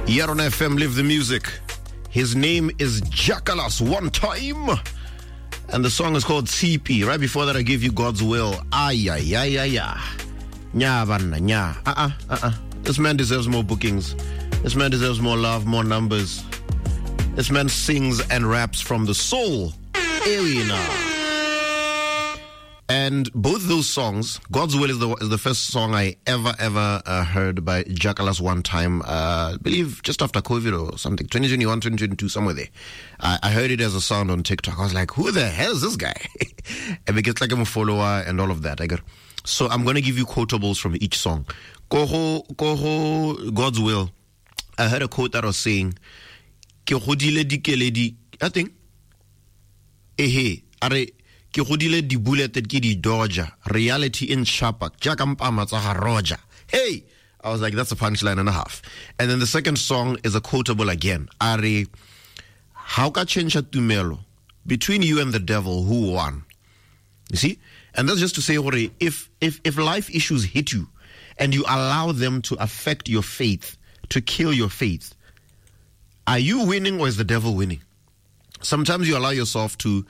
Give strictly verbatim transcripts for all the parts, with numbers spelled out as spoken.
Here on F M, Live the Music. His name is Jakalas One Time. And the song is called C P. Right before that, I give you God's Will. Ay, ay, ay, ay, ay. Nya, vanna, nya. Uh-uh, uh-uh. This man deserves more bookings. This man deserves more love, more numbers. This man sings and raps from the soul. Arena. And both those songs, God's Will is the is the first song I ever, ever uh, heard by Jakalas One Time. Uh, I believe just after COVID or something, twenty twenty-one, twenty twenty-two, somewhere there. I, I heard it as a sound on TikTok. I was like, who the hell is this guy? And it gets like I'm a follower and all of that. I got. So I'm going to give you quotables from each song. Koho, koho, God's Will. I heard a quote that was saying, Ke godile dikeledi, I think, ehe, are, ke godile di bulleted ke di doja, reality in shapak, jakampama tsa roja. Hey! I was like, that's a punchline and a half. And then the second song is a quotable again. Are, how ka chencha tumelo? Between you and the devil, who won? You see? And that's just to say, if, if, if life issues hit you and you allow them to affect your faith, to kill your faith, are you winning or is the devil winning? Sometimes you allow yourself to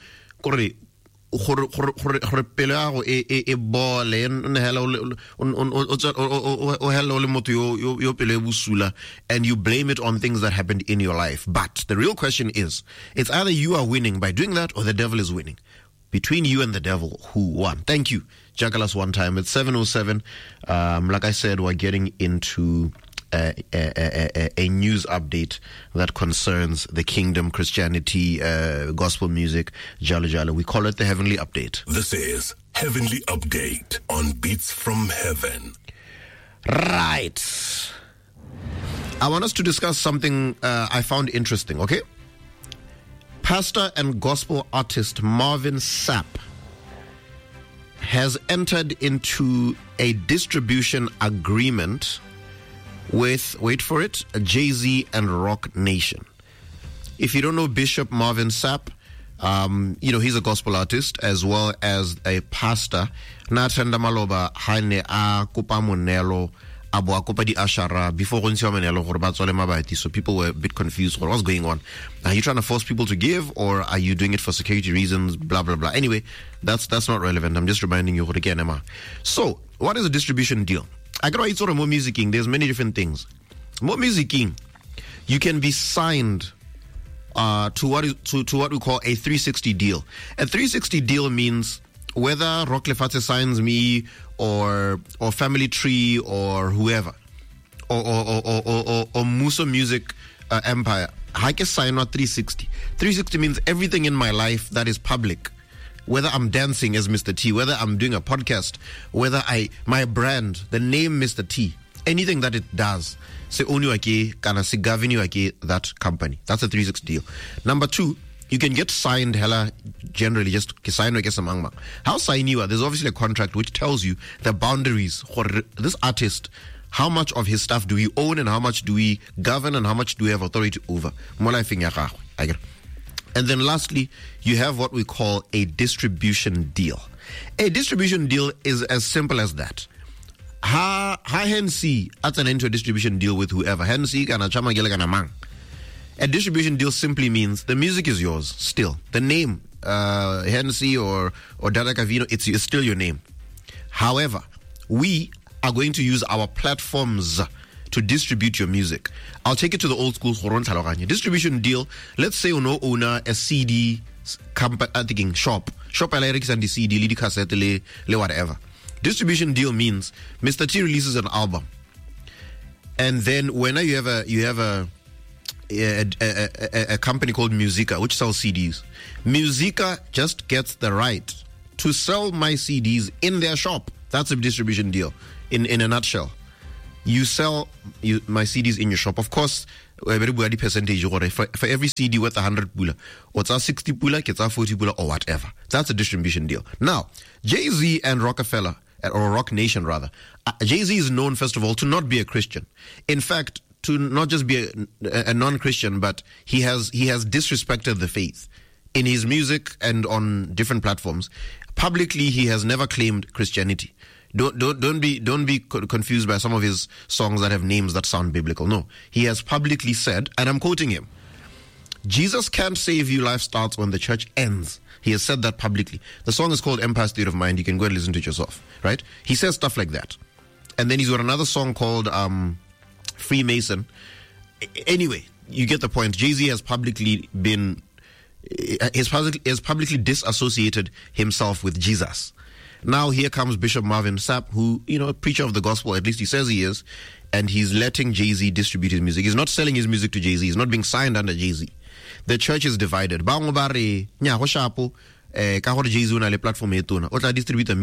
and you blame it on things that happened in your life. But the real question is, it's either you are winning by doing that or the devil is winning. Between you and the devil, who won? Thank you, Jakalas One Time. It's seven oh seven. Um, like I said, we're getting into a, a, a, a news update that concerns the kingdom, Christianity, uh, gospel music, jala jala. We call it the Heavenly Update. This is Heavenly Update on Beats from Heaven. Right. I want us to discuss something uh, I found interesting, okay? Pastor and gospel artist Marvin Sapp has entered into a distribution agreement with, wait for it, Jay-Z and Rock Nation. If you don't know Bishop Marvin Sapp, um, you know, he's a gospel artist as well as a pastor. Nathanda maloba hane a kopa monelo abo a kopa di ashara before go ntshiwa monelo gore ba tsole mabati, so people were a bit confused. What's going on? Are you trying to force people to give, or are you doing it for security reasons? Blah blah blah. Anyway, that's that's not relevant. I'm just reminding you again, Emma. So, what is a distribution deal? I got it's sort of more musicking. There's many different things. More musicking, you can be signed uh, to what is to, to what we call a three sixty deal. A three sixty deal means whether Rock Lefatse signs me or or Family Tree or whoever, or or or or, or, or Muso Music uh, Empire, I can sign what three sixty. three sixty means everything in my life that is public. Whether I'm dancing as Mister T, whether I'm doing a podcast, whether I my brand, the name Mister T, anything that it does, say only kana si govern that company. That's a three sixty deal. Number two, you can get signed hella generally just sign mangma. How sign you are? There's obviously a contract which tells you the boundaries for this artist. How much of his stuff do we own and how much do we govern and how much do we have authority over? I get. And then lastly, you have what we call a distribution deal. A distribution deal is as simple as that. Ha ha Hensi at an into a distribution deal with whoever. Hensi kana chama gele kana mang. A distribution deal simply means the music is yours still. The name, uh, Hensi or or Dada Cavino, it's, it's still your name. However, we are going to use our platforms to distribute your music. I'll take it to the old school. Distribution deal. Let's say you know owner a C D company, uh, thinking shop, shop lyrics and the C D, lidi cassette, le, le whatever. Distribution deal means Mister T releases an album, and then when you have a you have a a, a, a, a company called Musica which sells C Ds. Musica just gets the right to sell my C Ds in their shop. That's a distribution deal in in a nutshell. You sell you, my C Ds in your shop. Of course, a very big percentage. For, for every C D worth one hundred pula, or it's sixty pula, it's forty pula, or whatever. That's a distribution deal. Now, Jay-Z and Rockefeller, or Rock Nation rather, uh, Jay-Z is known, first of all, to not be a Christian. In fact, to not just be a, a non-Christian, but he has he has disrespected the faith in his music and on different platforms. Publicly, he has never claimed Christianity. Don't don't don't be don't be co- confused by some of his songs that have names that sound biblical. No, he has publicly said, and I'm quoting him: Jesus can't save you. Life starts when the church ends. He has said that publicly. The song is called Empire State of Mind. You can go and listen to it yourself, right? He says stuff like that. And then he's got another song called um, Freemason. Anyway, you get the point. Jay-Z has publicly been, has publicly, has publicly disassociated himself with Jesus. Now here comes Bishop Marvin Sapp, who, you know, a preacher of the gospel, at least he says he is, and he's letting Jay-Z distribute his music. He's not selling his music to Jay-Z. He's not being signed under Jay-Z. The church is divided. Ba ngo ba re nya go shapo eh ka gore Jay-Z o na le platform e tona o tla distribute